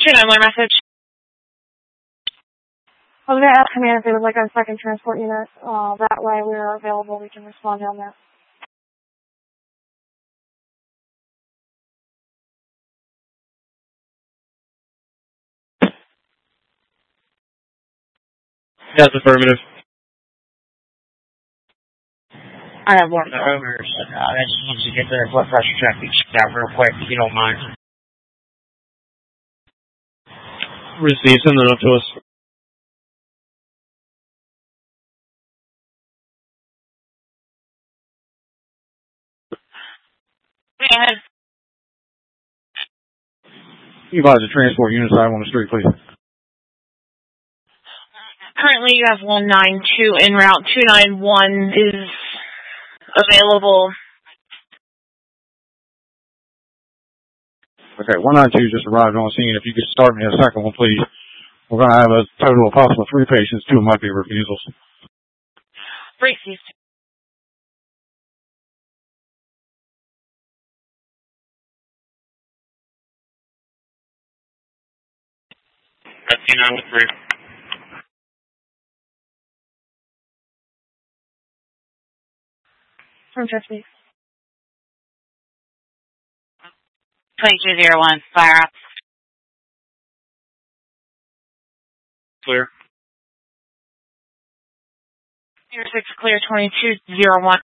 291 message. I was going to ask command if they would like a second transport unit. That way we are available. We can respond on that. Yes, affirmative. I have one of the owners. I just want to get their blood pressure check out real quick, if you don't mind. Receive, send it up to us. Go ahead. You advise the transport unit side on the street, please. Currently, you have 192 en route. 291 is available. Okay, 192 just arrived on scene. If you could start me a second one, please. We're going to have a total of possible 3 patients. 2 might be refusals. Received. That's 293. From 50. 2201, fire up. Clear. 06 clear, 2201.